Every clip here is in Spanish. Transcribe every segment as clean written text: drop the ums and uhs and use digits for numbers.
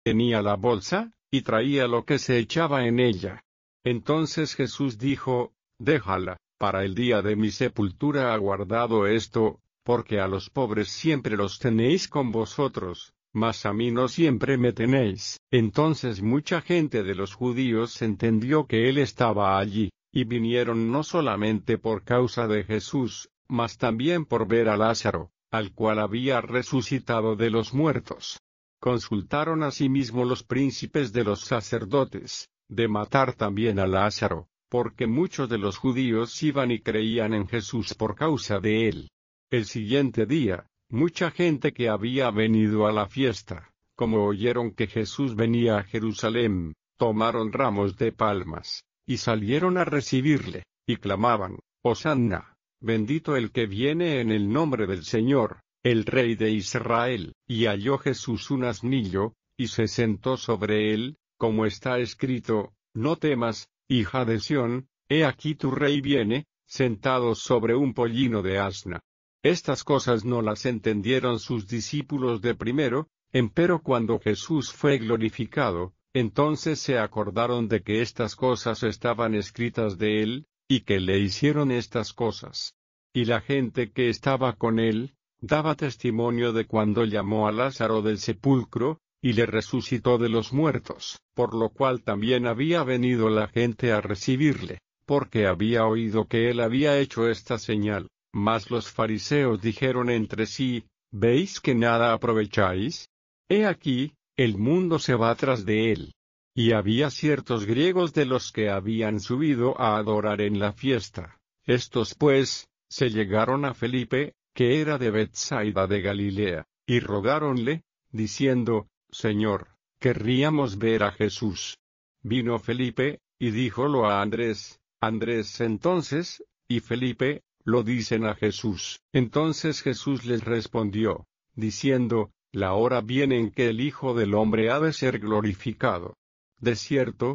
Tenía la bolsa, y traía lo que se echaba en ella. Entonces Jesús dijo, déjala, para el día de mi sepultura ha guardado esto, porque a los pobres siempre los tenéis con vosotros, mas a mí no siempre me tenéis. Entonces mucha gente de los judíos entendió que él estaba allí, y vinieron no solamente por causa de Jesús, mas también por ver a Lázaro, al cual había resucitado de los muertos. Consultaron asimismo los príncipes de los sacerdotes, de matar también a Lázaro, porque muchos de los judíos iban y creían en Jesús por causa de él. El siguiente día, mucha gente que había venido a la fiesta, como oyeron que Jesús venía a Jerusalén, tomaron ramos de palmas, y salieron a recibirle, y clamaban, Hosanna, bendito el que viene en el nombre del Señor, el Rey de Israel. Y halló Jesús un asnillo, y se sentó sobre él, como está escrito, no temas, hija de Sión, he aquí tu rey viene, sentado sobre un pollino de asna. Estas cosas no las entendieron sus discípulos de primero, empero cuando Jesús fue glorificado, entonces se acordaron de que estas cosas estaban escritas de él, y que le hicieron estas cosas. Y la gente que estaba con él, daba testimonio de cuando llamó a Lázaro del sepulcro, y le resucitó de los muertos, por lo cual también había venido la gente a recibirle, porque había oído que él había hecho esta señal. Mas los fariseos dijeron entre sí, ¿veis que nada aprovecháis? He aquí, el mundo se va tras de él. Y había ciertos griegos de los que habían subido a adorar en la fiesta. Estos pues, se llegaron a Felipe, que era de Betsaida de Galilea, y rogáronle, diciendo, Señor, querríamos ver a Jesús. Vino Felipe, y díjolo a Andrés. Andrés entonces, y Felipe, lo dicen a Jesús. Entonces Jesús les respondió, diciendo, la hora viene en que el Hijo del Hombre ha de ser glorificado. De cierto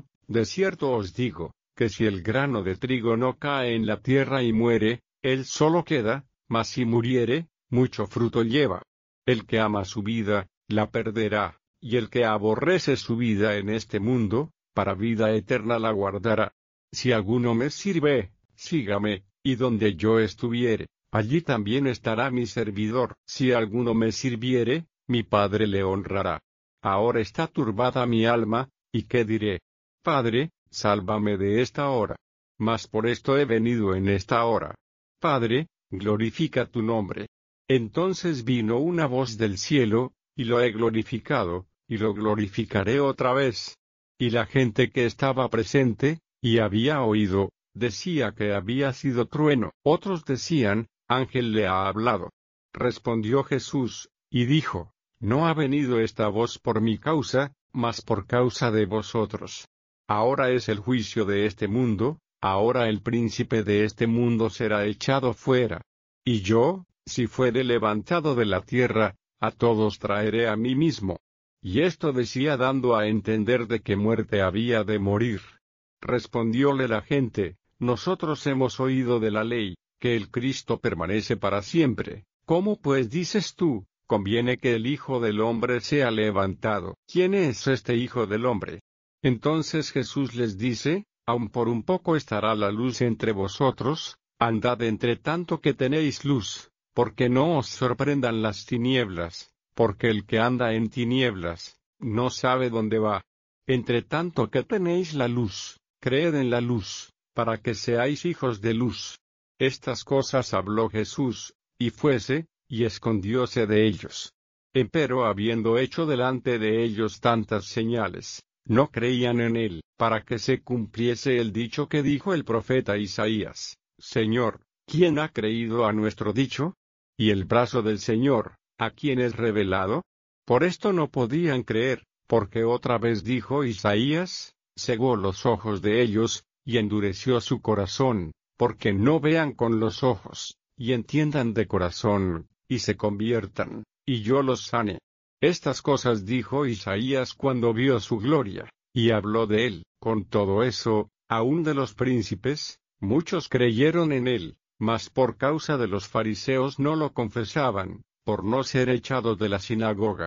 os digo, que si el grano de trigo no cae en la tierra y muere, él solo queda, mas si muriere, mucho fruto lleva. El que ama su vida, la perderá, y el que aborrece su vida en este mundo, para vida eterna la guardará. Si alguno me sirve, sígame, y donde yo estuviere, allí también estará mi servidor. Si alguno me sirviere, mi Padre le honrará. Ahora está turbada mi alma, ¿y qué diré? Padre, sálvame de esta hora. Mas por esto he venido en esta hora. Padre, glorifica tu nombre. Entonces vino una voz del cielo, y lo he glorificado, y lo glorificaré otra vez. Y la gente que estaba presente, y había oído, decía que había sido trueno. Otros decían, ángel le ha hablado. Respondió Jesús, y dijo, no ha venido esta voz por mi causa, mas por causa de vosotros. Ahora es el juicio de este mundo, ahora el príncipe de este mundo será echado fuera. Y yo, si fuere levantado de la tierra, a todos traeré a mí mismo. Y esto decía dando a entender de qué muerte había de morir. Respondióle la gente, nosotros hemos oído de la ley, que el Cristo permanece para siempre. ¿Cómo pues dices tú, conviene que el Hijo del Hombre sea levantado? ¿Quién es este Hijo del Hombre? Entonces Jesús les dice, aun por un poco estará la luz entre vosotros, andad entre tanto que tenéis luz, porque no os sorprendan las tinieblas, porque el que anda en tinieblas, no sabe dónde va. Entre tanto que tenéis la luz, creed en la luz, para que seáis hijos de luz. Estas cosas habló Jesús, y fuese, y escondióse de ellos. Empero habiendo hecho delante de ellos tantas señales, no creían en él, para que se cumpliese el dicho que dijo el profeta Isaías, Señor, ¿quién ha creído a nuestro dicho? Y el brazo del Señor, ¿a quién es revelado? Por esto no podían creer, porque otra vez dijo Isaías, cegó los ojos de ellos, y endureció su corazón, porque no vean con los ojos, y entiendan de corazón, y se conviertan, y yo los sane. Estas cosas dijo Isaías cuando vio su gloria, y habló de él. Con todo eso, aun de los príncipes, muchos creyeron en él, mas por causa de los fariseos no lo confesaban, por no ser echados de la sinagoga.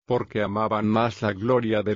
porque amaban más la gloria de